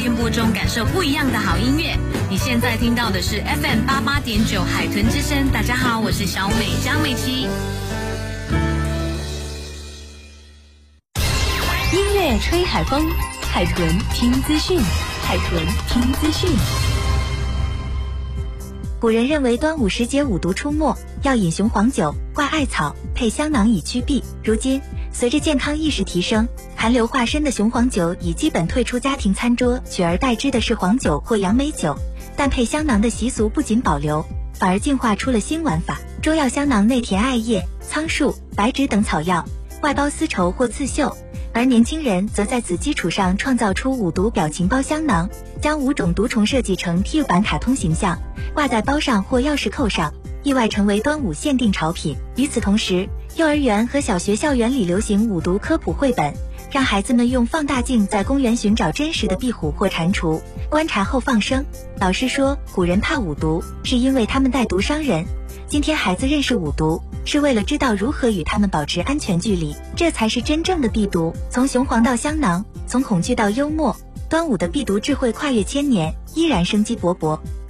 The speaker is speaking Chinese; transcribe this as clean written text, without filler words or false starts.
电波中感受不一样的好音乐。你现在听到的是 FM 88.9海豚之声。大家好，我是小美张美琪。 音乐吹海风，海豚听资讯，海豚听资讯。 古人认为端午时节五毒出没，要饮雄黄酒、挂艾草、配香囊以驱避。如今，随着健康意识提升，寒流化身的雄黄酒已基本退出家庭餐桌，取而代之的是黄酒或杨梅酒。但配香囊的习俗不仅保留，反而进化出了新玩法。中药香囊内填艾叶、苍术、白芷等草药，外包丝绸或刺绣。而年轻人则在此基础上创造出五毒表情包香囊，将5种毒虫设计成 Q 版卡通形象，挂在包上或钥匙扣上，意外成为端午限定潮品。与此同时，幼儿园和小学校园里流行五毒科普绘本，让孩子们用放大镜在公园寻找真实的壁虎或蟾蜍，观察后放生。老师说，古人怕五毒，是因为他们带毒伤人。今天孩子认识五毒，是为了知道如何与他们保持安全距离，这才是真正的避毒。从雄黄到香囊，从恐惧到幽默，端午的避毒智慧跨越千年，依然生机勃勃。